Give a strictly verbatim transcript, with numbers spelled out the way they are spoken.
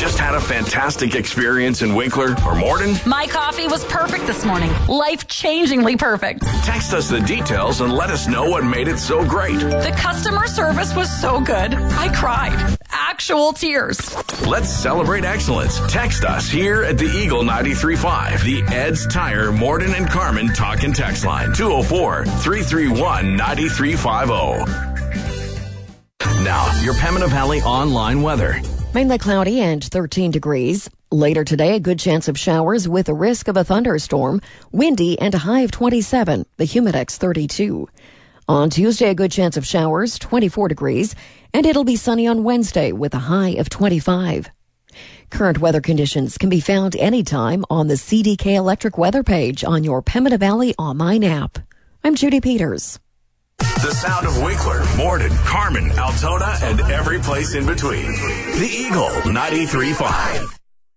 just had a fantastic experience in Winkler or Morden? My coffee was perfect this morning. Life-changingly perfect. Text us the details and let us know what made it so great. The customer service was so good. I cried. Actual tears. Let's celebrate excellence. Text us here at the Eagle ninety-three point five, the Ed's Tire, Morden and Carmen talk and text line, two oh four, three three one, nine three five oh. Now, your Pembina Valley online weather. Mainly cloudy and thirteen degrees. Later today, a good chance of showers with a risk of a thunderstorm. Windy and a high of twenty-seven. The Humidex thirty-two. On Tuesday, a good chance of showers, twenty-four degrees. And it'll be sunny on Wednesday with a high of twenty-five. Current weather conditions can be found anytime on the C D K Electric weather page on your Pembina Valley online app. I'm Judy Peters. The sound of Winkler, Morden, Carmen, Altona, and every place in between. The Eagle ninety-three point five.